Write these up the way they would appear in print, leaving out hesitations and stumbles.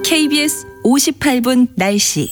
KBS 58분 날씨.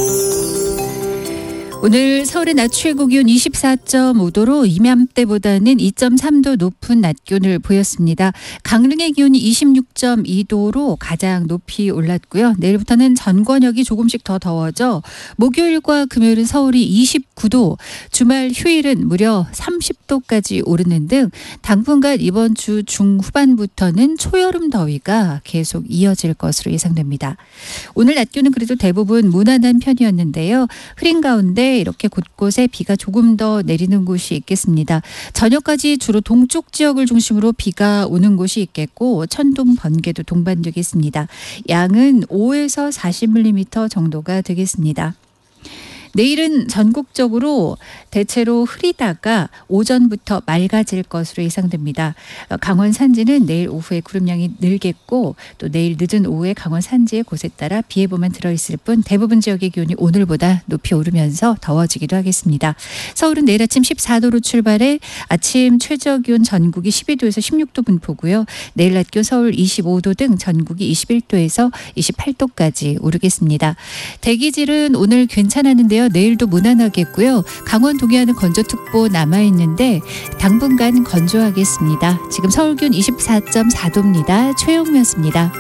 오늘 서울의 낮 최고 기온 24.5도로 이맘때보다는 2.3도 높은 낮 기온을 보였습니다. 강릉의 기온이 26.2도로 가장 높이 올랐고요. 내일부터는 전 권역이 조금씩 더 더워져 목요일과 금요일은 서울이 29도, 주말 휴일은 무려 30도까지 오르는 등 당분간 이번 주 중후반부터는 초여름 더위가 계속 이어질 것으로 예상됩니다. 오늘 낮 기온은 그래도 대부분 무난한 편이었는데요. 흐린 가운데 이렇게 곳곳에 비가 조금 더 내리는 곳이 있겠습니다. 저녁까지 주로 동쪽 지역을 중심으로 비가 오는 곳이 있겠고 천둥, 번개도 동반되겠습니다. 양은 5에서 40mm 정도가 되겠습니다. 내일은 전국적으로 대체로 흐리다가 오전부터 맑아질 것으로 예상됩니다. 강원 산지는 내일 오후에 구름량이 늘겠고 또 내일 늦은 오후에 강원 산지의 곳에 따라 비 예보만 들어있을 뿐 대부분 지역의 기온이 오늘보다 높이 오르면서 더워지기도 하겠습니다. 서울은 내일 아침 14도로 출발해 아침 최저 기온 전국이 12도에서 16도 분포고요. 내일 낮 기온 서울 25도 등 전국이 21도에서 28도까지 오르겠습니다. 대기질은 오늘 괜찮았는데요. 내일도 무난하겠고요. 강원 동해안은 건조특보 남아있는데 당분간 건조하겠습니다. 지금 서울 기온 24.4도입니다. 최영미였습니다.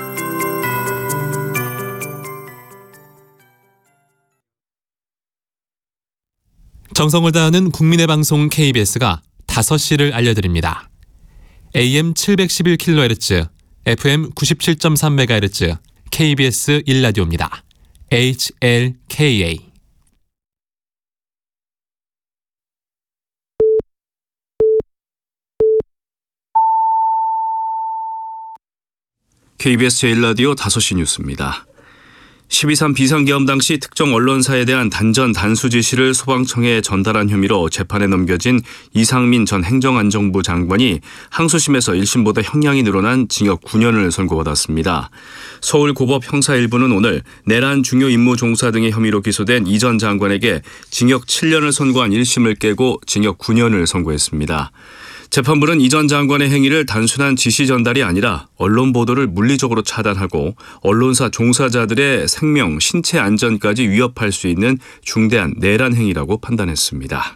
정성을 다하는 국민의 방송 KBS가 5시를 알려드립니다. AM 711kHz, FM 97.3MHz, KBS 1라디오입니다. HLKA. KBS 제1라디오 5시 뉴스입니다. 12.3 비상계엄 당시 특정 언론사에 대한 단전 단수 지시를 소방청에 전달한 혐의로 재판에 넘겨진 이상민 전 행정안전부 장관이 항소심에서 1심보다 형량이 늘어난 징역 9년을 선고받았습니다. 서울고법 형사 1부는 오늘 내란 중요 임무 종사 등의 혐의로 기소된 이 전 장관에게 징역 7년을 선고한 1심을 깨고 징역 9년을 선고했습니다. 재판부는 이 전 장관의 행위를 단순한 지시 전달이 아니라 언론 보도를 물리적으로 차단하고 언론사 종사자들의 생명, 신체 안전까지 위협할 수 있는 중대한 내란 행위라고 판단했습니다.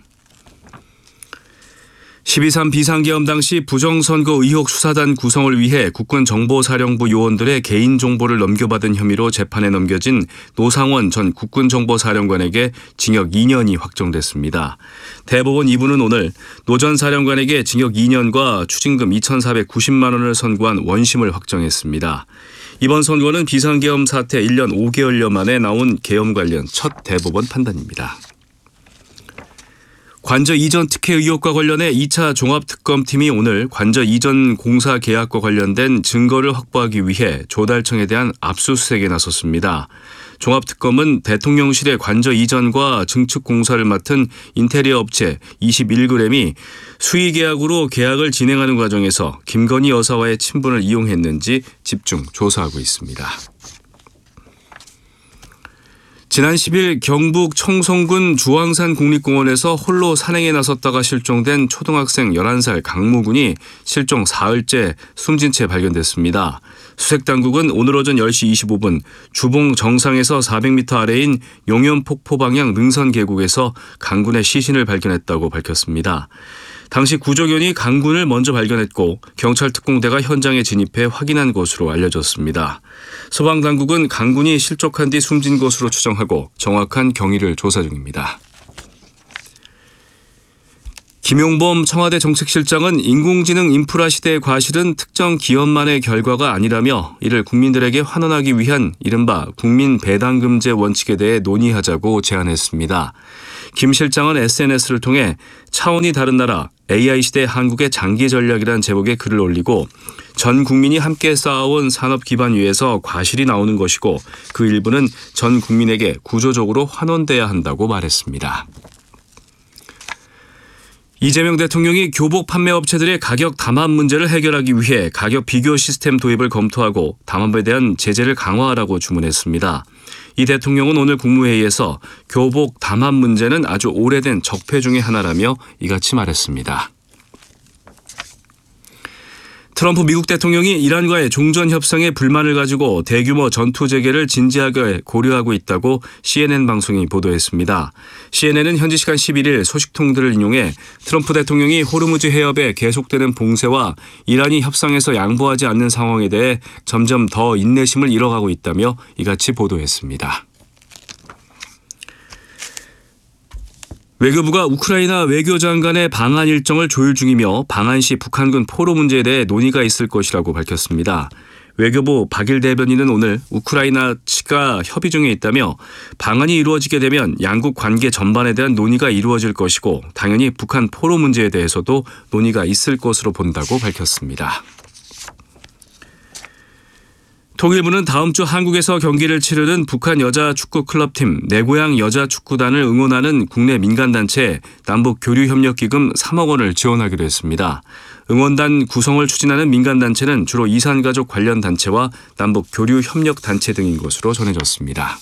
12.3 비상계엄 당시 부정선거 의혹 수사단 구성을 위해 국군정보사령부 요원들의 개인정보를 넘겨받은 혐의로 재판에 넘겨진 노상원 전 국군정보사령관에게 징역 2년이 확정됐습니다. 대법원 2부는 오늘 노 전 사령관에게 징역 2년과 추징금 2,490만 원을 선고한 원심을 확정했습니다. 이번 선고는 비상계엄 사태 1년 5개월여 만에 나온 계엄 관련 첫 대법원 판단입니다. 관저 이전 특혜 의혹과 관련해 2차 종합특검팀이 오늘 관저 이전 공사 계약과 관련된 증거를 확보하기 위해 조달청에 대한 압수수색에 나섰습니다. 종합특검은 대통령실의 관저 이전과 증축 공사를 맡은 인테리어 업체 21g이 수의계약으로 계약을 진행하는 과정에서 김건희 여사와의 친분을 이용했는지 집중 조사하고 있습니다. 지난 10일 경북 청송군 주황산 국립공원에서 홀로 산행에 나섰다가 실종된 초등학생 11살 강무군이 실종 사흘째 숨진 채 발견됐습니다. 수색당국은 오늘 오전 10시 25분 주봉 정상에서 400m 아래인 용연폭포 방향 능선 계곡에서 강군의 시신을 발견했다고 밝혔습니다. 당시 구조견이 강군을 먼저 발견했고 경찰 특공대가 현장에 진입해 확인한 것으로 알려졌습니다. 소방당국은 강군이 실족한 뒤 숨진 것으로 추정하고 정확한 경위를 조사 중입니다. 김용범 청와대 정책실장은 인공지능 인프라 시대의 과실은 특정 기업만의 결과가 아니라며 이를 국민들에게 환원하기 위한 이른바 국민 배당금제 원칙에 대해 논의하자고 제안했습니다. 김 실장은 SNS를 통해 차원이 다른 나라 AI 시대 한국의 장기 전략이란 제목의 글을 올리고 전 국민이 함께 쌓아온 산업 기반 위에서 과실이 나오는 것이고 그 일부는 전 국민에게 구조적으로 환원돼야 한다고 말했습니다. 이재명 대통령이 교복 판매 업체들의 가격 담합 문제를 해결하기 위해 가격 비교 시스템 도입을 검토하고 담합에 대한 제재를 강화하라고 주문했습니다. 이 대통령은 오늘 국무회의에서 교복 담합 문제는 아주 오래된 적폐 중의 하나라며 이같이 말했습니다. 트럼프 미국 대통령이 이란과의 종전 협상에 불만을 가지고 대규모 전투 재개를 진지하게 고려하고 있다고 CNN 방송이 보도했습니다. CNN은 현지 시간 11일 소식통들을 인용해 트럼프 대통령이 호르무즈 해협에 계속되는 봉쇄와 이란이 협상에서 양보하지 않는 상황에 대해 점점 더 인내심을 잃어가고 있다며 이같이 보도했습니다. 외교부가 우크라이나 외교장관의 방한 일정을 조율 중이며 방한 시 북한군 포로 문제에 대해 논의가 있을 것이라고 밝혔습니다. 외교부 박일 대변인은 오늘 우크라이나 측과 협의 중에 있다며 방한이 이루어지게 되면 양국 관계 전반에 대한 논의가 이루어질 것이고 당연히 북한 포로 문제에 대해서도 논의가 있을 것으로 본다고 밝혔습니다. 통일부는 다음 주 한국에서 경기를 치르는 북한 여자 축구 클럽팀 내고향 여자 축구단을 응원하는 국내 민간단체 남북교류협력기금 3억 원을 지원하기로 했습니다. 응원단 구성을 추진하는 민간단체는 주로 이산가족 관련 단체와 남북교류협력단체 등인 것으로 전해졌습니다.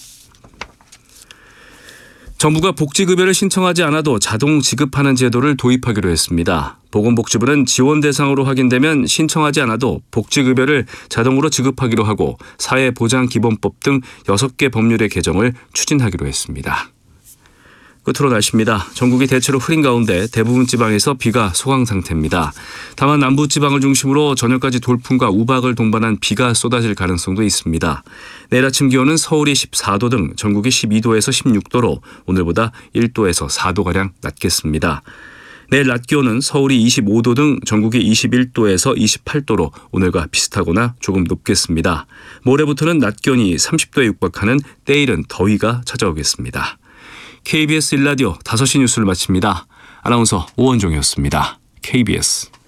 정부가 복지급여를 신청하지 않아도 자동 지급하는 제도를 도입하기로 했습니다. 보건복지부는 지원 대상으로 확인되면 신청하지 않아도 복지급여를 자동으로 지급하기로 하고 사회보장기본법 등 6개 법률의 개정을 추진하기로 했습니다. 끝으로 날씨입니다. 전국이 대체로 흐린 가운데 대부분 지방에서 비가 소강 상태입니다. 다만 남부 지방을 중심으로 저녁까지 돌풍과 우박을 동반한 비가 쏟아질 가능성도 있습니다. 내일 아침 기온은 서울이 14도 등 전국이 12도에서 16도로 오늘보다 1도에서 4도가량 낮겠습니다. 내일 낮 기온은 서울이 25도 등 전국이 21도에서 28도로 오늘과 비슷하거나 조금 높겠습니다. 모레부터는 낮 기온이 30도에 육박하는 때이른 더위가 찾아오겠습니다. KBS 1라디오 5시 뉴스를 마칩니다. 아나운서 오원종이었습니다. KBS